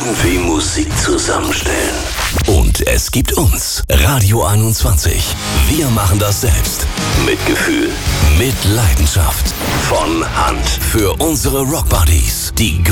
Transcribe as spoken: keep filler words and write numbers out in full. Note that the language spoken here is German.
irgendwie Musik zusammenstellen. Und es gibt uns, Radio einundzwanzig. Wir machen das selbst. Mit Gefühl. Mit Leidenschaft. Von Hand. Für unsere Rockbuddies. Die